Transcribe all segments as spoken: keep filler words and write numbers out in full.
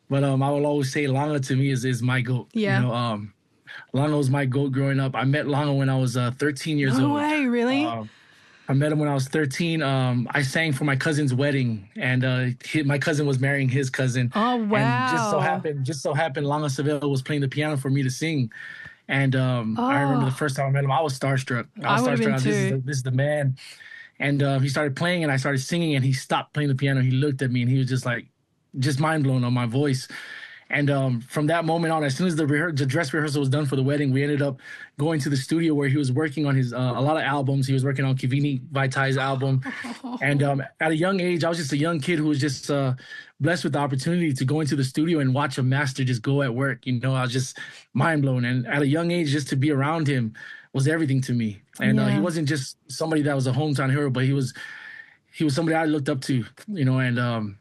But um, I will always say Langa to me is is my goat. Yeah. You know, um, Langa was my goat growing up. I met Langa when I was uh, thirteen years No old. way, really? Um, I met him when I was thirteen. Um, I sang for my cousin's wedding, and uh, he, my cousin was marrying his cousin. Oh, wow. And just so happened, just so happened, Langa Seville was playing the piano for me to sing. And um, Oh. I remember the first time I met him, I was starstruck. I was I would've starstruck. been This is, too. the, this is the man. And uh, he started playing, and I started singing, and he stopped playing the piano. He looked at me, and he was just like, just mind blown on my voice. And um, from that moment on, as soon as the, rehe- the dress rehearsal was done for the wedding, we ended up going to the studio where he was working on his uh, a lot of albums. He was working on Kivini Vaitai's album. And um, at a young age, I was just a young kid who was just uh, blessed with the opportunity to go into the studio and watch a master just go at work. You know, I was just mind blown. And at a young age, just to be around him was everything to me. And uh, Yeah. he wasn't just somebody that was a hometown hero, but he was he was somebody I looked up to. You know, and um,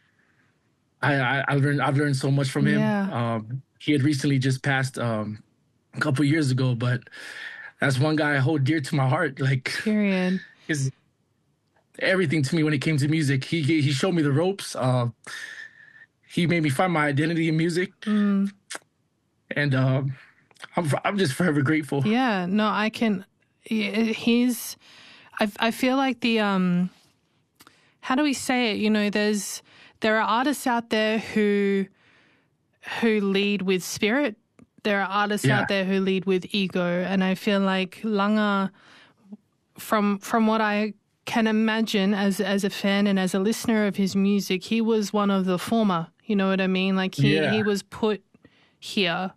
I, I I've learned I've learned so much from him. Yeah. Um, he had recently just passed um, a couple years ago, but that's one guy I hold dear to my heart. Like Period. his everything to me when it came to music. He he showed me the ropes. Uh, he made me find my identity in music, Mm. and um, I'm I'm just forever grateful. Yeah, no, I can. He's. I I feel like the um. How do we say it? You know, there's there are artists out there who who lead with spirit. There are artists Yeah. out there who lead with ego, and I feel like Langa, from from what I can imagine as as a fan and as a listener of his music, he was one of the former. You know what I mean? Like he Yeah. he was put here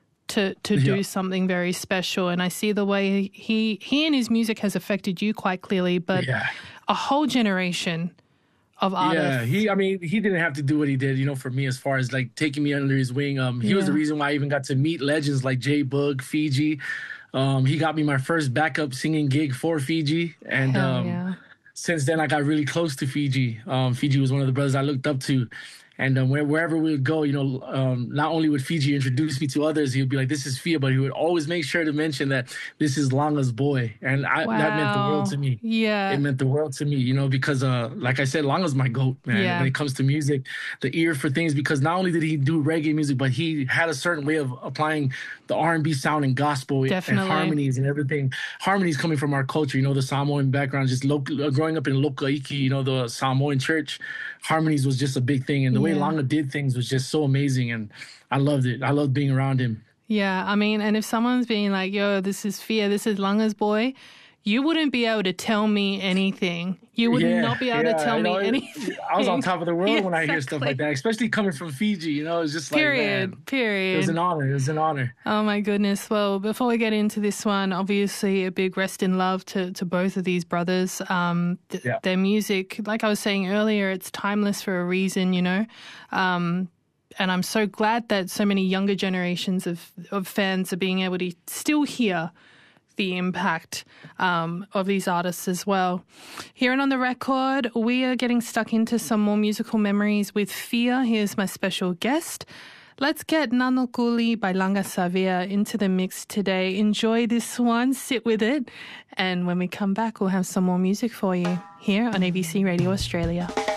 to to do Yeah. something very special, and I see the way he he and his music has affected you quite clearly, but Yeah. a whole generation of artists. Yeah, he. I mean, he didn't have to do what he did, you know, for me as far as like taking me under his wing. Um, he was the Yeah. reason why I even got to meet legends like Jay Boog, Fiji. Um, he got me my first backup singing gig for Fiji, and Hell um, yeah. since then I got really close to Fiji. Um, Fiji was one of the brothers I looked up to. And um, where, wherever we would go, you know, um, not only would Fiji introduce me to others, he would be like, this is Fia, but he would always make sure to mention that this is Langa's boy. And I, that meant the world to me. Yeah. It meant the world to me, you know, because, uh, like I said, Langa's my goat, man, Yeah. when it comes to music, the ear for things, because not only did he do reggae music, but he had a certain way of applying the R and B sound and gospel Definitely. and harmonies and everything. Harmonies coming from our culture, you know, the Samoan background, just local, uh, growing up in Lokaiki, you know, the Samoan church, harmonies was just a big thing. And the way Yeah. Langa did things was just so amazing. And I loved it. I loved being around him. Yeah, I mean, and if someone's being like, yo, this is Fia, this is Langa's boy, you wouldn't be able to tell me anything. You would Yeah, not be able yeah, to tell you know, me it- anything. I was on top of the world Yeah, when I hear stuff exactly. like that, especially coming from Fiji, you know, it's just like, Period, man, period. it was an honor. It was an honor. Oh my goodness. Well, before we get into this one, obviously a big rest in love to, to both of these brothers. Um, th- Yeah. Their music, like I was saying earlier, it's timeless for a reason, you know. Um, and I'm so glad that so many younger generations of, of fans are being able to still hear the impact um, of these artists as well. Here and on the record, we are getting stuck into some more musical memories with Fia. Here's my special guest. Let's get Nanokuli by Langa Savia into the mix today. Enjoy this one, sit with it, and when we come back, we'll have some more music for you here on A B C Radio Australia.